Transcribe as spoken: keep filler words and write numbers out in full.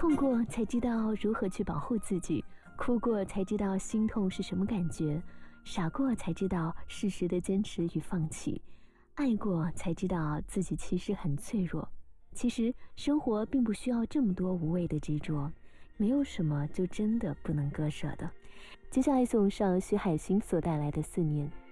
痛过才知道如何去保护自己，哭过才知道心痛是什么感觉，傻过才知道适时的坚持与放弃，爱过才知道自己其实很脆弱。其实生活并不需要这么多无谓的执着，没有什么就真的不能割舍的。接下来送上徐海星所带来的思念。